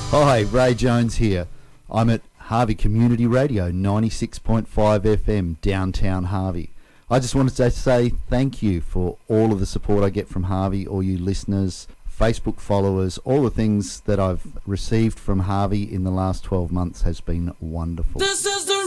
Hi, Ray Jones here. I'm at Harvey Community Radio, 96.5 FM, downtown Harvey. I just wanted to say thank you for all of the support I get from Harvey, all you listeners, Facebook followers, all the things that I've received from Harvey in the last 12 months has been wonderful. This is the